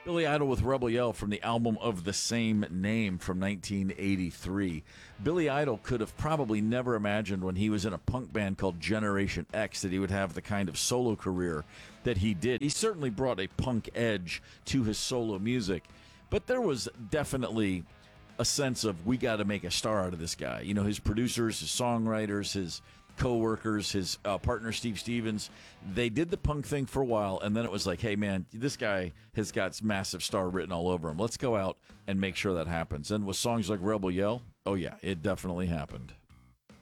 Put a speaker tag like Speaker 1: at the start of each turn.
Speaker 1: Billy Idol with Rebel Yell from the album of the same name from 1983. Billy Idol could have probably never imagined when he was in a punk band called Generation X that he would have the kind of solo career that he did. He certainly brought a punk edge to his solo music, but there was definitely a sense of, we got to make a star out of this guy. You know, his producers, his songwriters, his co-workers, his partner Steve Stevens, they did the punk thing for a while, and then it was like, hey man, this guy has got massive star written all over him. Let's go out and make sure that happens. And with songs like Rebel Yell, oh yeah, it definitely happened.